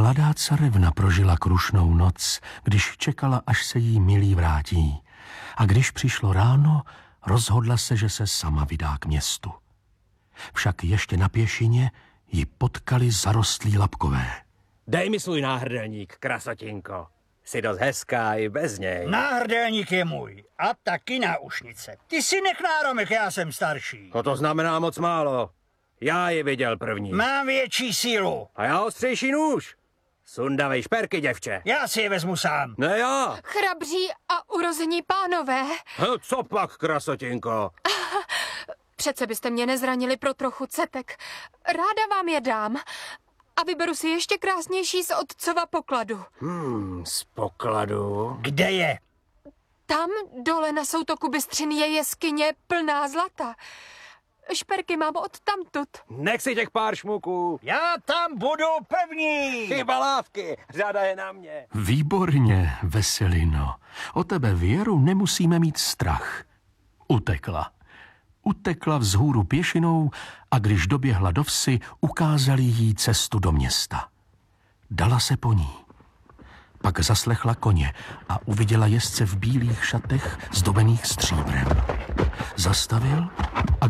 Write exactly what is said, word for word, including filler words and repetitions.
Mladá carevna prožila krušnou noc, když čekala, až se jí milý vrátí. A když přišlo ráno, rozhodla se, že se sama vydá k městu. Však ještě na pěšině ji potkali zarostlí lapkové. Dej mi svůj náhrdelník, krasotinko. Jsi dost hezká i bez něj. Náhrdelník je můj a taky náušnice. Ty si nech náromek, já jsem starší. No to znamená moc málo. Já ji viděl první. Mám větší sílu. A já ostřejší nůž. Sundavej šperky, děvče. Já si je vezmu sám. Ne já. Chrabří a urození pánové. He, co pak, krasotinko? Přece byste mě nezranili pro trochu cetek. Ráda vám je dám. A vyberu si ještě krásnější z otcova pokladu. Hmm, z pokladu? Kde je? Tam dole na soutoku Bystřiny je jeskyně plná zlata. Šperky mám odtamtud. Nech si těch pár šmuků. Já tam budu pevný. Ty balávky, řada je na mě. Výborně, Veselino. O tebe věru nemusíme mít strach. Utekla. Utekla vzhůru pěšinou a když doběhla do vsi, ukázali jí cestu do města. Dala se po ní. Pak zaslechla koně a uviděla jezdce v bílých šatech zdobených stříbrem. Zastavil a